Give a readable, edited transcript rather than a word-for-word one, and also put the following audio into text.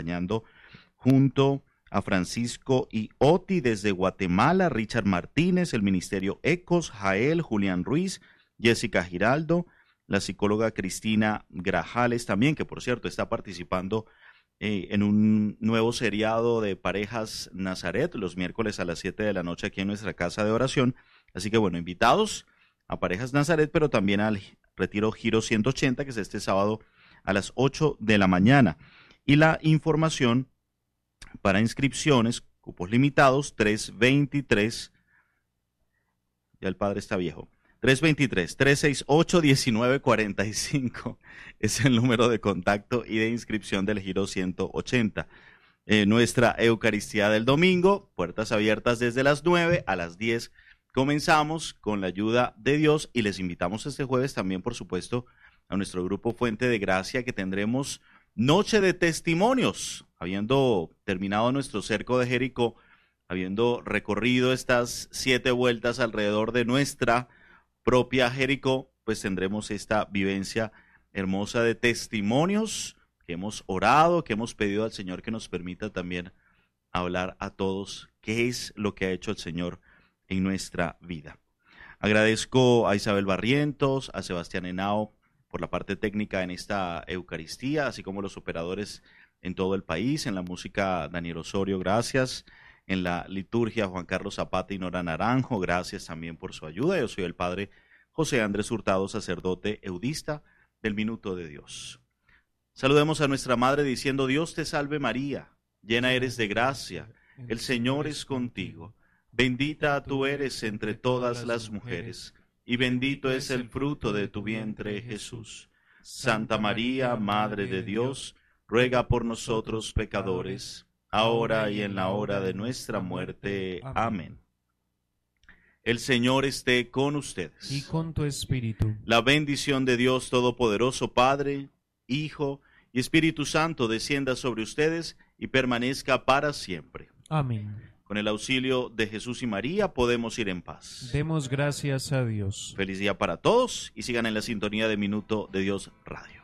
acompañando junto a Francisco y Oti desde Guatemala, Richard Martínez, el Ministerio Ecos, Jael, Julián Ruiz, Jessica Giraldo, la psicóloga Cristina Grajales también, que por cierto está participando en un nuevo seriado de Parejas Nazaret, los miércoles a las 7 de la noche aquí en nuestra casa de oración. Así que bueno, invitados a Parejas Nazaret, pero también al Retiro Giro 180, que es este sábado a las 8 de la mañana. Y la información para inscripciones, cupos limitados, 323, ya el padre está viejo, 323-368-1945 es el número de contacto y de inscripción del Giro 180. Nuestra Eucaristía del domingo, puertas abiertas desde las 9 a las 10. Comenzamos con la ayuda de Dios y les invitamos este jueves también, por supuesto, a nuestro grupo Fuente de Gracia, que tendremos Noche de Testimonios, habiendo terminado nuestro cerco de Jericó, habiendo recorrido estas 7 vueltas alrededor de nuestra propia Jericó, pues tendremos esta vivencia hermosa de testimonios que hemos orado, que hemos pedido al Señor que nos permita también hablar a todos qué es lo que ha hecho el Señor en nuestra vida. Agradezco a Isabel Barrientos, a Sebastián Henao por la parte técnica en esta Eucaristía, así como los operadores en todo el país, en la música Daniel Osorio, gracias. En la liturgia, Juan Carlos Zapata y Nora Naranjo, gracias también por su ayuda. Yo soy el padre José Andrés Hurtado, sacerdote eudista del Minuto de Dios. Saludemos a nuestra madre diciendo: Dios te salve María, llena eres de gracia, el Señor es contigo. Bendita tú eres entre todas las mujeres, y bendito es el fruto de tu vientre, Jesús. Santa María, Madre de Dios, ruega por nosotros pecadores, ahora y en la hora de nuestra muerte. Amén. El Señor esté con ustedes. Y con tu espíritu. La bendición de Dios Todopoderoso, Padre, Hijo y Espíritu Santo, descienda sobre ustedes y permanezca para siempre. Amén. Con el auxilio de Jesús y María podemos ir en paz. Demos gracias a Dios. Feliz día para todos y sigan en la sintonía de Minuto de Dios Radio.